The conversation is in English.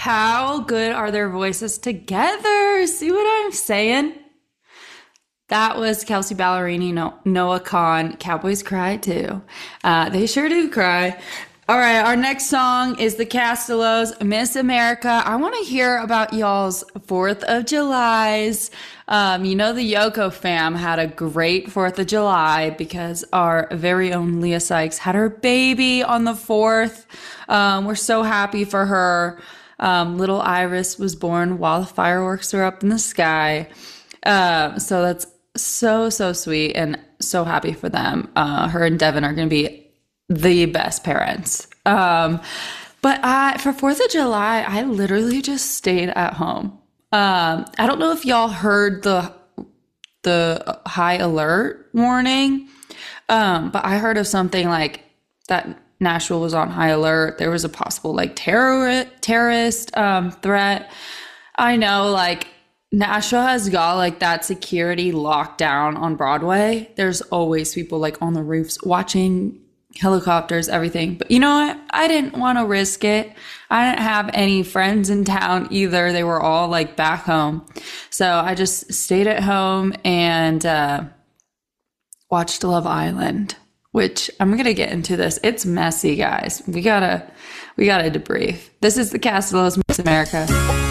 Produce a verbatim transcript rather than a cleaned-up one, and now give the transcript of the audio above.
How good are their voices together? See what I'm saying? That was Kelsey Ballerini, no- Noah Kahan. Cowboys cry too. Uh, they sure do cry. All right, our next song is the Castellos, Miss America. I want to hear about y'all's fourth of Julys. Um, you know, the Yoko fam had a great fourth of July because our very own Leah Sykes had her baby on the fourth. Um, we're so happy for her. Um, little Iris was born while the fireworks were up in the sky. Uh, so that's so, so sweet and so happy for them. Uh, her and Devin are going to be the best parents. Um, but I, for fourth of July, I literally just stayed at home. Um, I don't know if y'all heard the, the high alert warning. Um, but I heard of something like that Nashville was on high alert. There was a possible like terror, terrorist, um, threat. I know like Nashville has got like that security lockdown on Broadway. There's always people like on the roofs watching helicopters, everything. But you know what? I didn't want to risk it. I didn't have any friends in town either. They were all like back home. So I just stayed at home and uh, watched Love Island, which I'm going to get into this. It's messy, guys. We gotta, we gotta debrief. This is the Castellos Miss America.